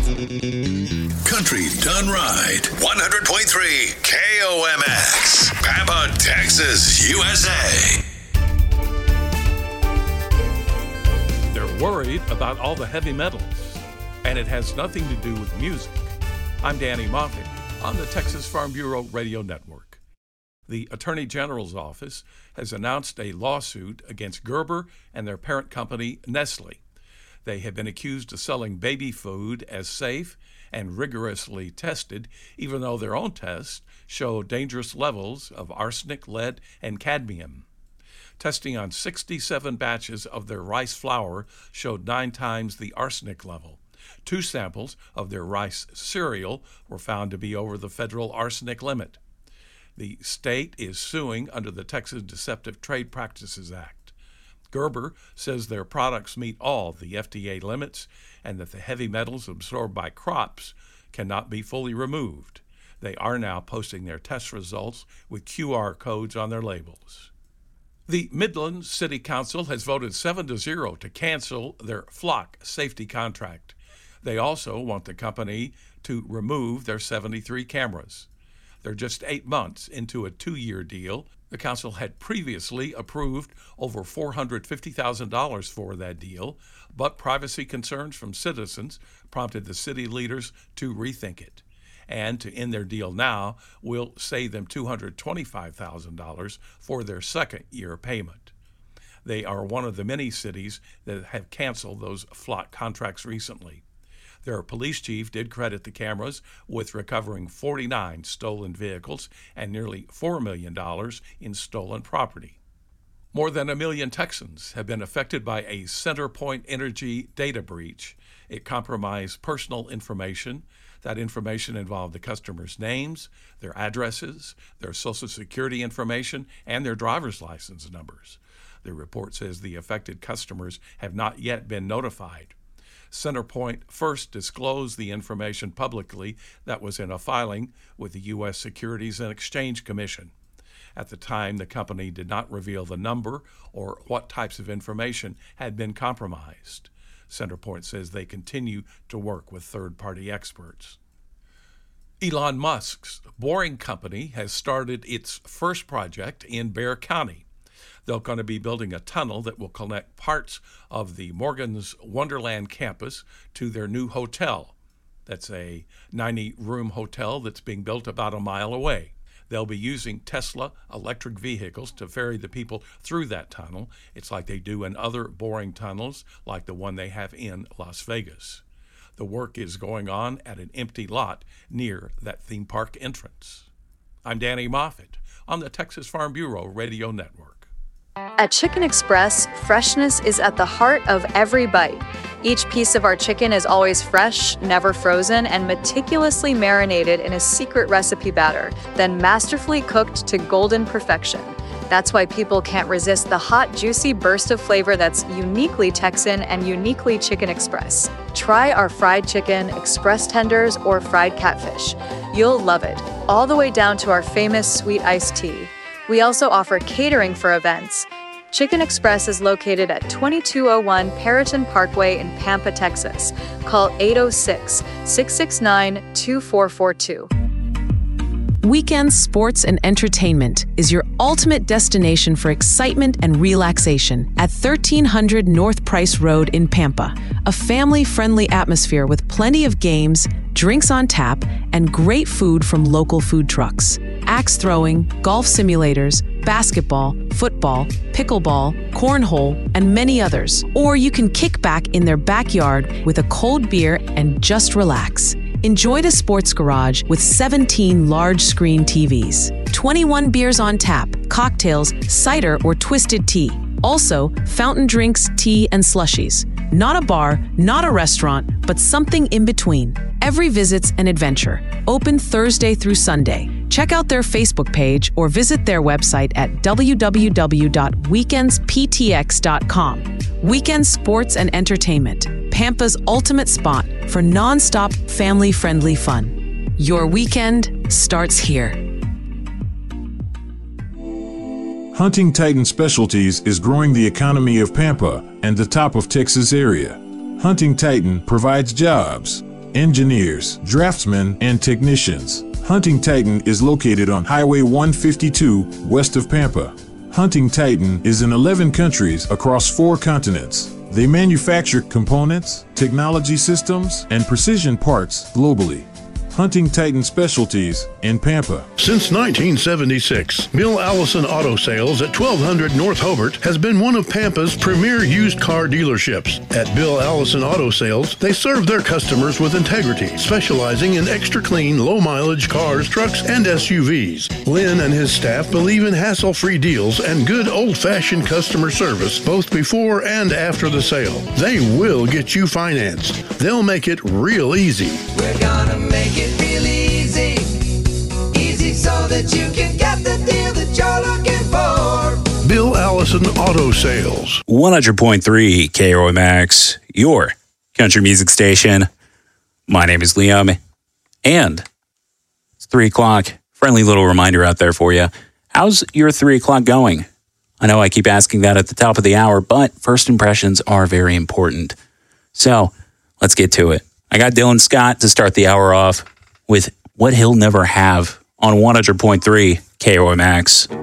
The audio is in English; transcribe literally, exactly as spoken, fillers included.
Country done right. one hundred point three K O M X. Pampa, Texas, U S A. They're worried about all the heavy metals, and it has nothing to do with music. I'm Danny Moffett on the Texas Farm Bureau Radio Network. The Attorney General's office has announced a lawsuit against Gerber and their parent company, Nestle. They have been accused of selling baby food as safe and rigorously tested, even though their own tests show dangerous levels of arsenic, lead, and cadmium. Testing on sixty-seven batches of their rice flour showed nine times the arsenic level. Two samples of their rice cereal were found to be over the federal arsenic limit. The state is suing under the Texas Deceptive Trade Practices Act. Gerber says their products meet all the F D A limits and that the heavy metals absorbed by crops cannot be fully removed. They are now posting their test results with Q R codes on their labels. The Midland City Council has voted seven to zero to cancel their Flock safety contract. They also want the company to remove their seventy-three cameras. They're just eight months into a two-year deal. The council had previously approved over four hundred fifty thousand dollars for that deal, but privacy concerns from citizens prompted the city leaders to rethink it. And to end their deal now will save them two hundred twenty-five thousand dollars for their second year payment. They are one of the many cities that have canceled those Flock contracts recently. Their police chief did credit the cameras with recovering forty-nine stolen vehicles and nearly four million dollars in stolen property. More than a million Texans have been affected by a CenterPoint Energy data breach. It compromised personal information. That information involved the customers' names, their addresses, their Social Security information, and their driver's license numbers. The report says the affected customers have not yet been notified. CenterPoint first disclosed the information publicly that was in a filing with the U S Securities and Exchange Commission. At the time, the company did not reveal the number or what types of information had been compromised. CenterPoint says they continue to work with third-party experts. Elon Musk's Boring Company has started its first project in Bexar County. They're going to be building a tunnel that will connect parts of the Morgan's Wonderland campus to their new hotel. That's a ninety-room hotel that's being built about a mile away. They'll be using Tesla electric vehicles to ferry the people through that tunnel. It's like they do in other boring tunnels, like the one they have in Las Vegas. The work is going on at an empty lot near that theme park entrance. I'm Danny Moffett on the Texas Farm Bureau Radio Network. At Chicken Express, freshness is at the heart of every bite. Each piece of our chicken is always fresh, never frozen, and meticulously marinated in a secret recipe batter, then masterfully cooked to golden perfection. That's why people can't resist the hot, juicy burst of flavor that's uniquely Texan and uniquely Chicken Express. Try our fried chicken, express tenders, or fried catfish. You'll love it, all the way down to our famous sweet iced tea. We also offer catering for events. Chicken Express is located at twenty-two oh one Perriton Parkway in Pampa, Texas. Call eight oh six, six six nine, two four four two. Weekend Sports and Entertainment is your ultimate destination for excitement and relaxation at thirteen hundred North Price Road in Pampa. A family-friendly atmosphere with plenty of games, drinks on tap, and great food from local food trucks. Axe throwing, golf simulators, basketball, football, pickleball, cornhole, and many others. Or you can kick back in their backyard with a cold beer and just relax. Enjoy the sports garage with seventeen large-screen T Vs, twenty-one beers on tap, cocktails, cider, or twisted tea. Also, fountain drinks, tea, and slushies. Not a bar, not a restaurant, but something in between. Every visit's an adventure. Open Thursday through Sunday. Check out their Facebook page or visit their website at w w w dot weekends p t x dot com. Weekend Sports and Entertainment, Pampa's ultimate spot for non-stop family-friendly fun. Your weekend starts here. Hunting Titan Specialties is growing the economy of Pampa and the top of Texas area. Hunting Titan provides jobs, engineers, draftsmen, and technicians. Hunting Titan is located on Highway one fifty-two, west of Pampa. Hunting Titan is in eleven countries across four continents. They manufacture components, technology systems, and precision parts globally. Hunting Titan Specialties in Pampa. Since nineteen seventy-six, Bill Allison Auto Sales at twelve hundred North Hobart has been one of Pampa's premier used car dealerships. At Bill Allison Auto Sales, they serve their customers with integrity, specializing in extra clean, low-mileage cars, trucks, and S U Vs. Lynn and his staff believe in hassle-free deals and good old-fashioned customer service, both before and after the sale. They will get you financed. They'll make it real easy. We're gonna make it real easy, easy so that you can get the deal that you're looking for. Bill Allison Auto Sales. one hundred point three K O M X, your country music station. My name is Liam, and it's three o'clock. Friendly little reminder out there for you. How's your three o'clock going? I know I keep asking that at the top of the hour, but first impressions are very important. So let's get to it. I got Dylan Scott to start the hour off with what he'll never have on one hundred point three K O M X.